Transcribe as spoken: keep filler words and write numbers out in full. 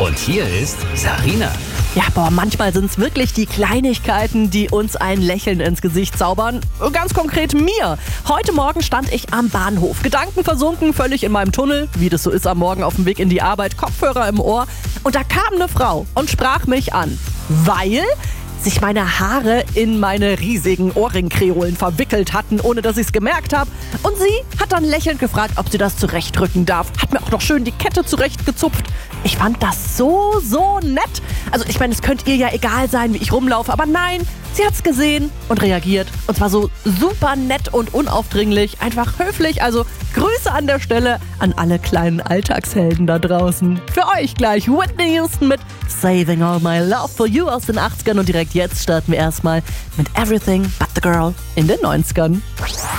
Und hier ist Sarina. Ja, boah, manchmal sind es wirklich die Kleinigkeiten, die uns ein Lächeln ins Gesicht zaubern. Ganz konkret mir. Heute Morgen stand ich am Bahnhof, gedankenversunken, völlig in meinem Tunnel, wie das so ist am Morgen auf dem Weg in die Arbeit, Kopfhörer im Ohr. Und da kam eine Frau und sprach mich an, weil sich meine Haare in meine riesigen Ohrringkreolen verwickelt hatten, ohne dass ich es gemerkt habe. Und sie hat dann lächelnd gefragt, ob sie das zurechtrücken darf. Hat mir auch noch schön die Kette zurechtgezupft. Ich fand das so, so nett. Also ich meine, es könnte ihr ja egal sein, wie ich rumlaufe, aber nein, sie hat's gesehen und reagiert. Und zwar so super nett und unaufdringlich, einfach höflich. Also Grüße an der Stelle an alle kleinen Alltagshelden da draußen. Für euch gleich Whitney Houston mit Saving All My Love For You aus den achtzigern und direkt jetzt starten wir erstmal mit Everything But The Girl in den neunzigern.